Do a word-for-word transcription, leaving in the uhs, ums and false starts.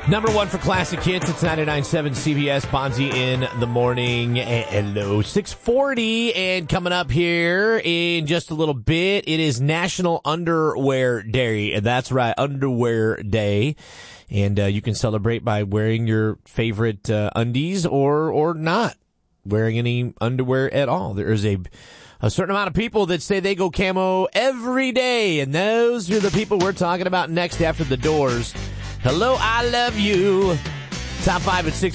Number one for classic hits. It's ninety-nine point seven C B S. Bonzi in the morning. Hello, six forty. And coming up here in just a little bit, it is National Underwear Day. That's right, Underwear Day. And uh, you can celebrate by wearing your favorite uh, undies or or not wearing any underwear at all. There is a a certain amount of people that say they go camo every day, and those are the people we're talking about next after the Doors. Hello, I love you. Top five at six.